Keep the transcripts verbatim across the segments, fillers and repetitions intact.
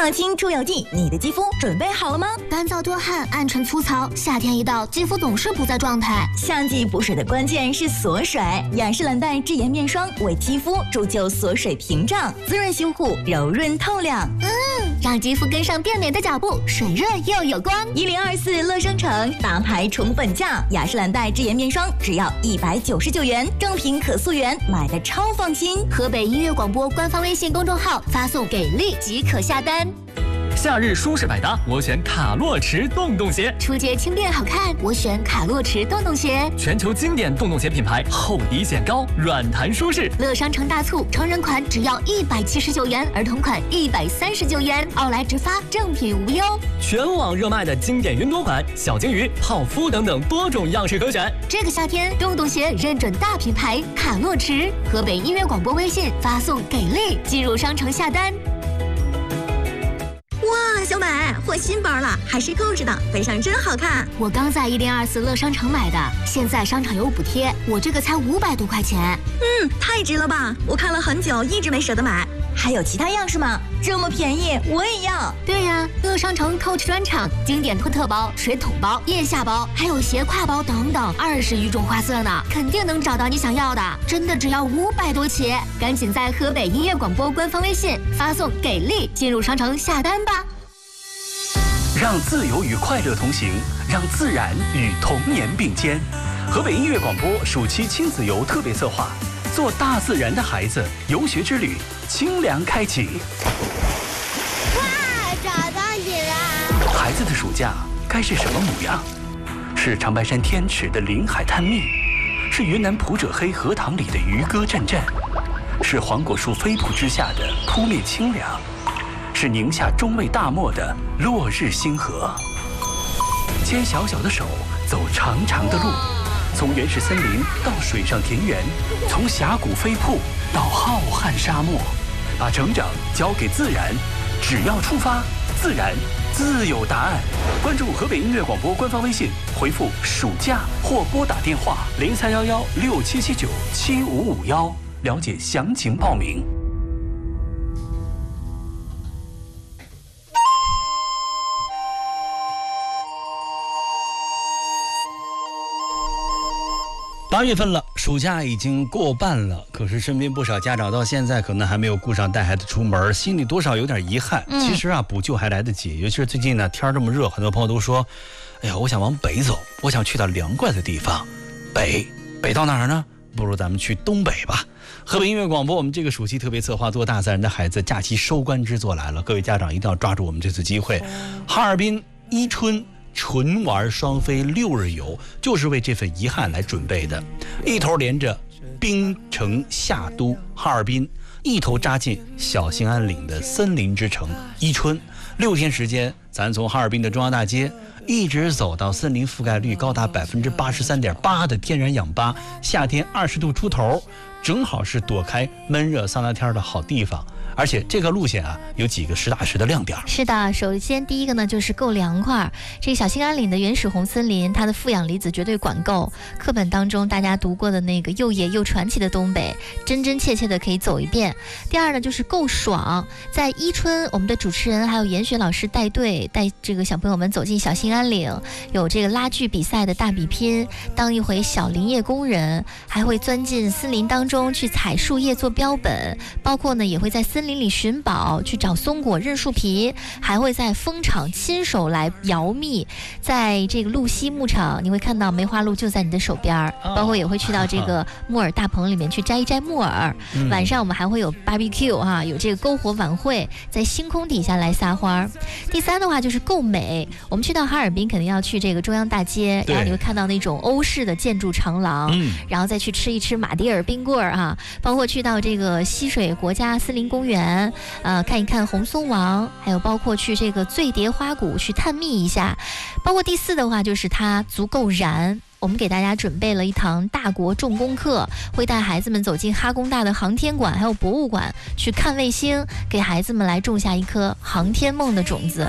抗菌出油剂，你的肌肤准备好了吗？ 干燥多汗、暗沉粗糙，夏天一到，肌肤总是不在状态。 夏季补水的关键是锁水，雅诗兰黛智妍面霜为肌肤铸就锁水屏障，滋润修护，柔润透亮。 嗯，让肌肤跟上变美的脚步，水润又有光。 一零二四乐商城大牌宠本价，雅诗兰黛智妍面霜只要一百九十九元，正品可溯源，买的超放心。 河北音乐广播官方微信公众号发送给力即可下单。 夏日舒适百搭，我选卡洛驰洞洞鞋。 出街轻便好看，我选卡洛驰洞洞鞋。 全球经典洞洞鞋品牌，厚底显高，软弹舒适。 乐商城大促，成人款只要一百七十九元，儿童款一百三十九元，奥莱直发，正品无忧。 全网热卖的经典云朵款、小金鱼、泡芙等等多种样式可选。 这个夏天，洞洞鞋认准大品牌卡洛驰。河北音乐广播微信发送给力，进入商城下单。 哇，小美换新包了，还是购置的，背上真好看。 我刚在一零二四乐商城买的，现在商场有补贴，我这个才五百多块钱。 嗯，太值了吧！我看了很久，一直没舍得买。还有其他样式吗？这么便宜，我也要。 对呀，乐商城 Coach 专场经典托特包、水桶包、腋下包，还有斜挎包等等，二十余种花色呢，肯定能找到你想要的。真的只要五百多起，赶紧在河北音乐广播官方微信发送给力，进入商城下单吧。 让自由与快乐同行，让自然与童年并肩。河北音乐广播暑期亲子游特别策划，做大自然的孩子游学之旅，清凉开启。 哇，找到你了！ 孩子的暑假该是什么模样？是长白山天池的临海探秘，是云南普者黑荷塘里的渔歌阵阵，是黄果树飞瀑之下的扑面清凉，是宁夏中卫大漠的落日星河。牵小小的手，走长长的路，从原始森林到水上田园，从峡谷飞瀑到浩瀚沙漠，把成长交给自然，只要出发，自然自有答案。关注河北音乐广播官方微信，回复暑假或拨打电话零三幺幺六七七九七五五幺，了解详情报名。 八月份了，暑假已经过半了，可是身边不少家长到现在可能还没有顾上带孩子出门，心里多少有点遗憾。嗯、其实啊，补救还来得及，尤其是最近呢，天这么热，很多朋友都说，哎呀，我想往北走，我想去到凉快的地方。北，北到哪儿呢？不如咱们去东北吧。河北音乐广播，我们这个暑期特别策划做大自然的孩子假期收官之作来了，各位家长一定要抓住我们这次机会。哈尔滨、伊春纯玩双飞六日游，就是为这份遗憾来准备的。一头连着冰城夏都哈尔滨，一头扎进小兴安岭的森林之城伊春。六天时间，咱从哈尔滨的中央大街一直走到森林覆盖率高达百分之八十三点八的天然氧吧，夏天二十度出头，正好是躲开闷热桑拿天的好地方。而且这个路线啊，有几个实打实的亮点。 是的，首先第一个呢，就是够凉快。这个小兴安岭的原始红森林，它的负氧离子绝对管够。课本当中大家读过的那个又野又传奇的东北，真真切切的可以走一遍。第二呢，就是够爽。在伊春，我们的主持人还有严雪老师带队，带这个小朋友们走进小兴安岭，有这个拉锯比赛的大比拼，当一回小林业工人，还会钻进森林当中去采树叶做标本，包括呢也会在森林里寻宝，去找松果认树皮，还会在蜂场亲手来摇蜜。在这个露西牧场，你会看到梅花鹿就在你的手边，包括也会去到这个木耳大棚里面去摘一摘木耳。嗯、晚上我们还会有 barbecue 哈、啊，有这个篝火晚会，在星空底下来撒花。第三的话就是够美，我们去到哈尔滨肯定要去这个中央大街，然后你会看到那种欧式的建筑长廊，嗯、然后再去吃一吃马迭尔冰棍儿、啊、哈，包括去到这个溪水国家森林公园。呃，看一看红松王，还有包括去这个醉蝶花谷去探秘一下，包括第四的话就是它足够燃。我们给大家准备了一堂大国重工课，会带孩子们走进哈工大的航天馆还有博物馆去看卫星，给孩子们来种下一颗航天梦的种子。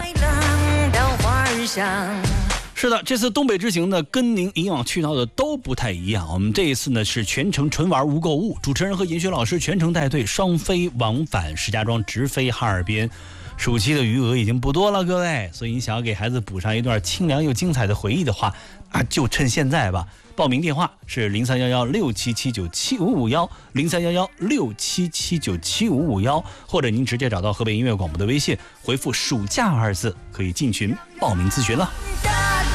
是的，这次东北之行呢，跟您以往去到的都不太一样。我们这一次呢是全程纯玩无购物，主持人和尹雪老师全程带队，双飞往返石家庄，直飞哈尔滨。 暑期的余额已经不多了，各位，所以你想要给孩子补上一段清凉又精彩的回忆的话啊，就趁现在吧。报名电话是零三幺幺六七七九七五五幺零三幺幺六七七九七五五幺，或者您直接找到河北音乐广播的微信，回复暑假二字可以进群报名咨询了。